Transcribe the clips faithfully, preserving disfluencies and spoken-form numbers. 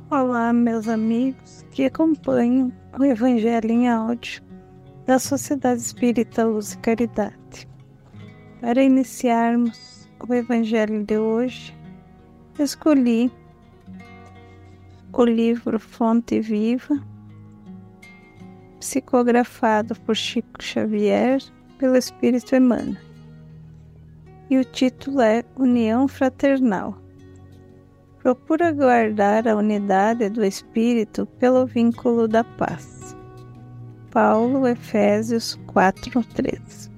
Olá, meus amigos que acompanham o Evangelho em áudio da Sociedade Espírita Luz e Caridade. Para iniciarmos o Evangelho de hoje, escolhi o livro Fonte Viva, psicografado por Chico Xavier, pelo Espírito Emmanuel. E o título é União Fraternal. Procura guardar a unidade do Espírito pelo vínculo da paz. Paulo, Efésios quatro, treze.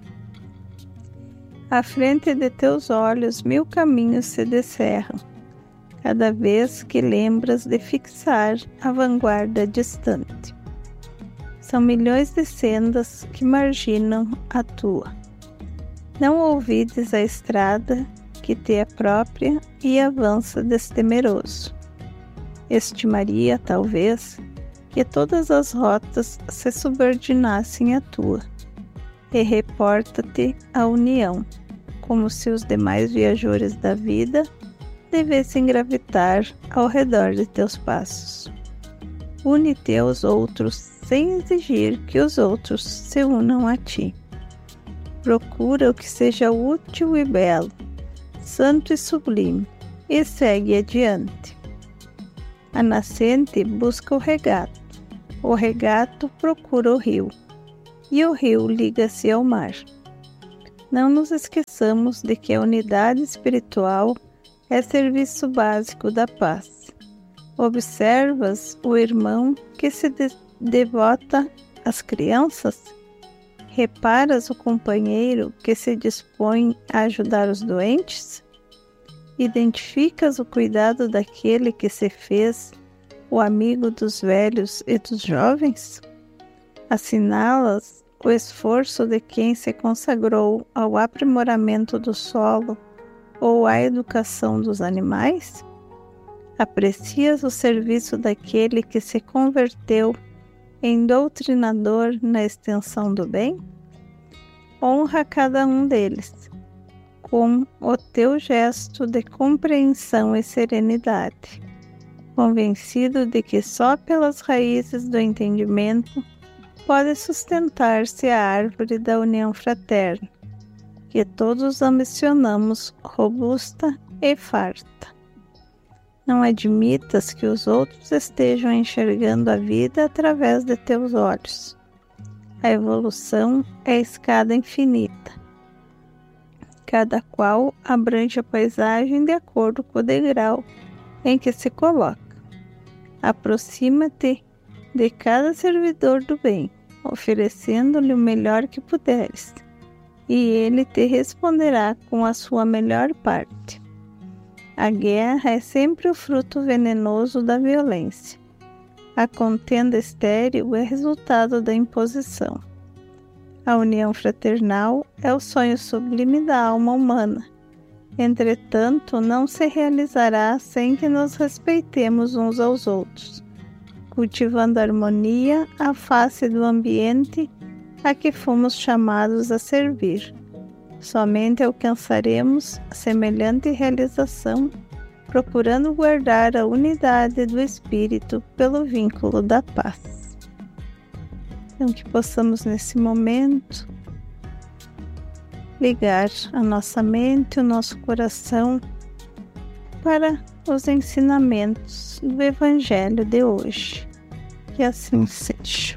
À frente de teus olhos mil caminhos se descerram, cada vez que lembras de fixar a vanguarda distante. São milhões de sendas que marginam a tua. Não ouvides a estrada que te é própria e avança destemeroso. Estimaria, talvez, que todas as rotas se subordinassem à tua, e reporta-te à união, como se os demais viajores da vida devessem gravitar ao redor de teus passos. Une-te aos outros sem exigir que os outros se unam a ti. Procura o que seja útil e belo, santo e sublime, e segue adiante. A nascente busca o regato, o regato procura o rio, e o rio liga-se ao mar. Não nos esqueçamos de que a unidade espiritual é serviço básico da paz. Observas o irmão que se de- devota às crianças? Reparas o companheiro que se dispõe a ajudar os doentes? Identificas o cuidado daquele que se fez o amigo dos velhos e dos jovens? Assinalas o esforço de quem se consagrou ao aprimoramento do solo ou à educação dos animais? Aprecias o serviço daquele que se converteu em doutrinador na extensão do bem? Honra cada um deles, com o teu gesto de compreensão e serenidade, convencido de que só pelas raízes do entendimento pode sustentar-se a árvore da união fraterna, que todos ambicionamos robusta e farta. Não admitas que os outros estejam enxergando a vida através de teus olhos. A evolução é a escada infinita. Cada qual abrange a paisagem de acordo com o degrau em que se coloca. Aproxima-te de cada servidor do bem, oferecendo-lhe o melhor que puderes, e ele te responderá com a sua melhor parte. A guerra é sempre o fruto venenoso da violência. A contenda estéril é resultado da imposição. A união fraternal é o sonho sublime da alma humana. Entretanto, não se realizará sem que nos respeitemos uns aos outros, cultivando a harmonia à face do ambiente a que fomos chamados a servir. Somente alcançaremos semelhante realização, procurando guardar a unidade do Espírito pelo vínculo da paz. Então, que possamos nesse momento ligar a nossa mente, o nosso coração para os ensinamentos do Evangelho de hoje. Que assim seja.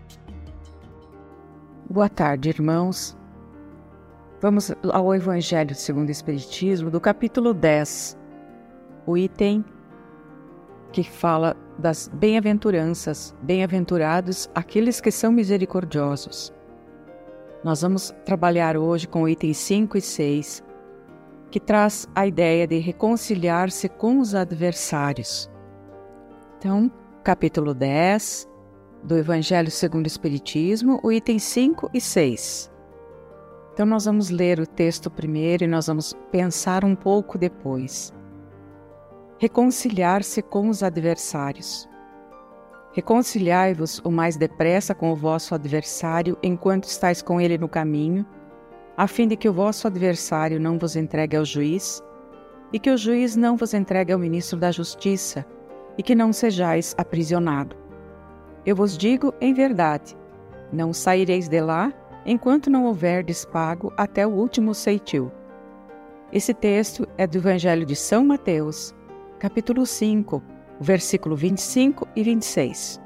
Boa tarde, irmãos. Vamos ao Evangelho segundo o Espiritismo, do capítulo dez, o item que fala das bem-aventuranças, bem-aventurados aqueles que são misericordiosos. Nós vamos trabalhar hoje com o item cinco e seis, que traz a ideia de reconciliar-se com os adversários. Então, capítulo dez do Evangelho segundo o Espiritismo, o item cinco e seis. Então nós vamos ler o texto primeiro e nós vamos pensar um pouco depois. Reconciliar-se com os adversários. Reconciliai-vos o mais depressa com o vosso adversário enquanto estáis com ele no caminho, a fim de que o vosso adversário não vos entregue ao juiz, e que o juiz não vos entregue ao ministro da Justiça, e que não sejais aprisionado. Eu vos digo em verdade, não saireis de lá, enquanto não houverdes pago até o último ceitil. Esse texto é do Evangelho de São Mateus, capítulo cinco, versículo vinte e cinco e vinte e seis.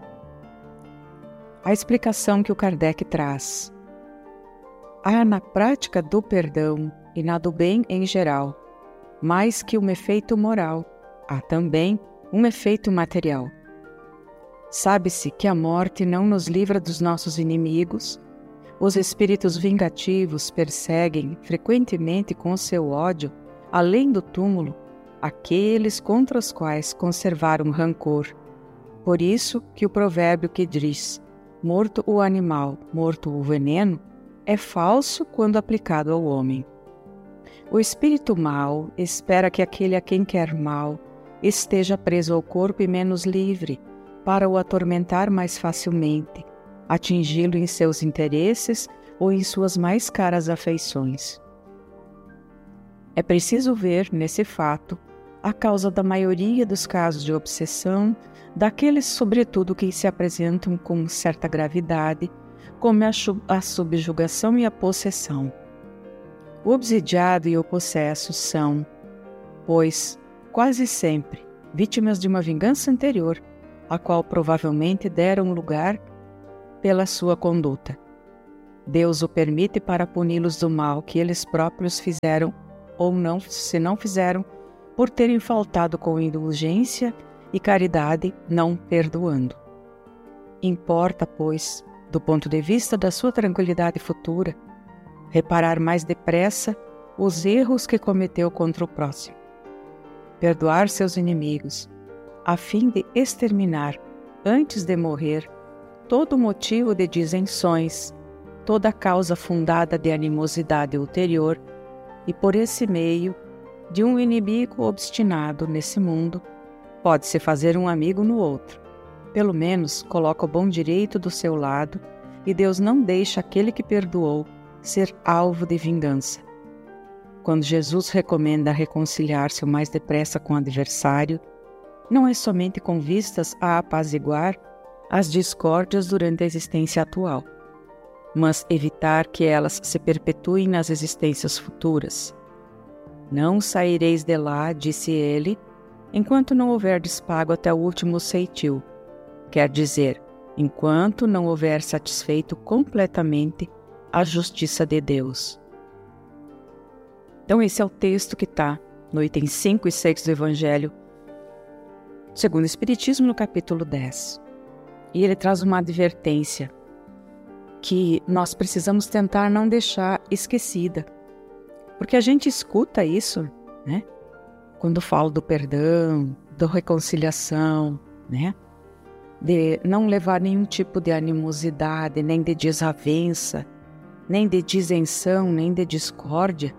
A explicação que o Kardec traz. Há na prática do perdão e na do bem em geral, mais que um efeito moral, há também um efeito material. Sabe-se que a morte não nos livra dos nossos inimigos. Os espíritos vingativos perseguem frequentemente com seu ódio, além do túmulo, aqueles contra os quais conservaram rancor. Por isso que o provérbio que diz, morto o animal, morto o veneno, é falso quando aplicado ao homem. O espírito mau espera que aquele a quem quer mal esteja preso ao corpo e menos livre, para o atormentar mais facilmente, atingi-lo em seus interesses ou em suas mais caras afeições. É preciso ver, nesse fato, a causa da maioria dos casos de obsessão, daqueles, sobretudo, que se apresentam com certa gravidade, como a subjugação e a possessão. O obsidiado e o possesso são, pois, quase sempre, vítimas de uma vingança anterior, a qual provavelmente deram lugar pela sua conduta. Deus o permite para puni-los do mal que eles próprios fizeram ou não, se não fizeram, por terem faltado com indulgência e caridade, não perdoando. Importa, pois, do ponto de vista da sua tranquilidade futura, reparar mais depressa os erros que cometeu contra o próximo, perdoar seus inimigos, a fim de exterminar, antes de morrer, todo motivo de disenções, toda causa fundada de animosidade ulterior, e por esse meio, de um inimigo obstinado nesse mundo, pode-se fazer um amigo no outro. Pelo menos coloca o bom direito do seu lado, e Deus não deixa aquele que perdoou ser alvo de vingança. Quando Jesus recomenda reconciliar-se o mais depressa com o adversário, não é somente com vistas a apaziguar as discórdias durante a existência atual, mas evitar que elas se perpetuem nas existências futuras. Não saireis de lá, disse ele, enquanto não houverdes pago até o último ceitil, quer dizer, enquanto não houver satisfeito completamente a justiça de Deus. Então esse é o texto que está no item cinco e seis do Evangelho segundo o Espiritismo, no capítulo dez. E ele traz uma advertência que nós precisamos tentar não deixar esquecida. Porque a gente escuta isso, né? Quando falo do perdão, da reconciliação, né? De não levar nenhum tipo de animosidade, nem de desavença, nem de disenção, nem de discórdia.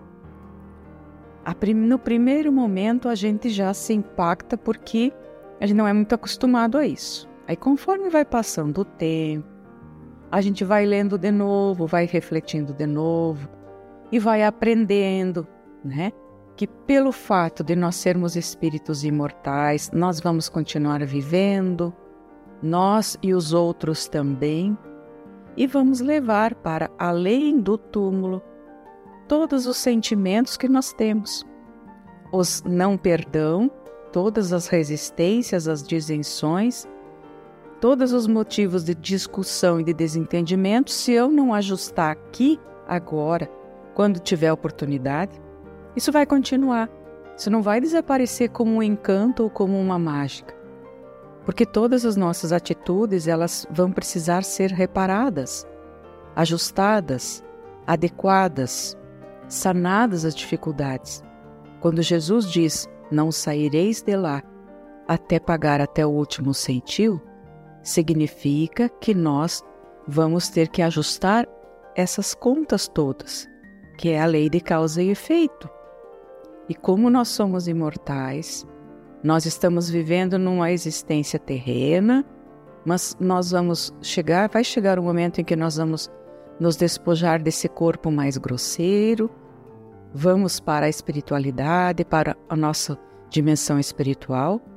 No primeiro momento a gente já se impacta porque a gente não é muito acostumado a isso. Aí conforme vai passando o tempo, a gente vai lendo de novo, vai refletindo de novo e vai aprendendo, né? Que pelo fato de nós sermos espíritos imortais, nós vamos continuar vivendo, nós e os outros também, e vamos levar para além do túmulo todos os sentimentos que nós temos. Os não perdão, todas as resistências, as disenções, todos os motivos de discussão e de desentendimento, se eu não ajustar aqui, agora, quando tiver oportunidade, isso vai continuar. Isso não vai desaparecer como um encanto ou como uma mágica. Porque todas as nossas atitudes, elas vão precisar ser reparadas, ajustadas, adequadas, sanadas as dificuldades. Quando Jesus diz, não saireis de lá até pagar até o último ceitil, significa que nós vamos ter que ajustar essas contas todas, que é a lei de causa e efeito. E como nós somos imortais, nós estamos vivendo numa existência terrena, mas nós vamos chegar, vai chegar um momento em que nós vamos nos despojar desse corpo mais grosseiro, vamos para a espiritualidade, para a nossa dimensão espiritual,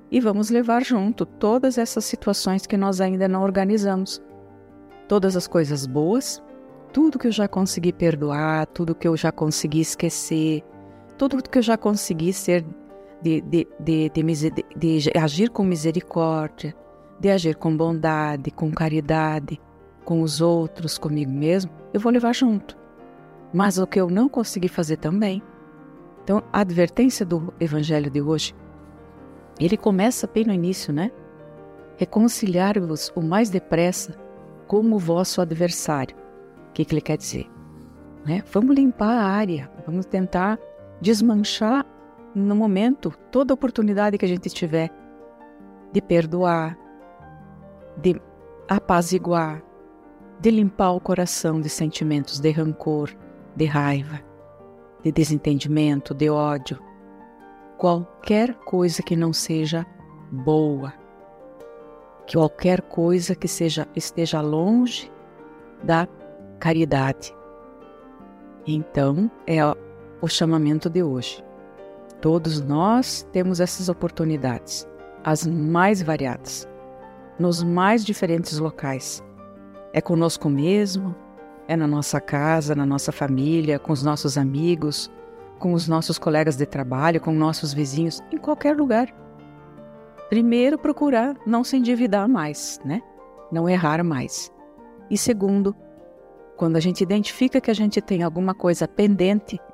e vamos levar junto todas essas situações que nós ainda não organizamos. Todas as coisas boas, tudo que eu já consegui perdoar, tudo que eu já consegui esquecer, tudo que eu já consegui ser de, de, de, de, de, de agir com misericórdia, de agir com bondade, com caridade, com os outros, comigo mesmo, eu vou levar junto. Mas o que eu não consegui fazer também. Então, a advertência do Evangelho de hoje, ele começa bem no início, né? Reconciliar-vos o mais depressa com o vosso adversário. O que, que ele quer dizer? Né? Vamos limpar a área, vamos tentar desmanchar no momento toda oportunidade que a gente tiver de perdoar, de apaziguar, de limpar o coração de sentimentos de rancor, de raiva, de desentendimento, de ódio. Qualquer coisa que não seja boa, qualquer coisa que seja, esteja longe da caridade. Então, é o chamamento de hoje. Todos nós temos essas oportunidades, as mais variadas, nos mais diferentes locais. É conosco mesmo, é na nossa casa, na nossa família, com os nossos amigos, com os nossos colegas de trabalho, com nossos vizinhos, em qualquer lugar. Primeiro, procurar não se endividar mais, né? Não errar mais. E segundo, quando a gente identifica que a gente tem alguma coisa pendente,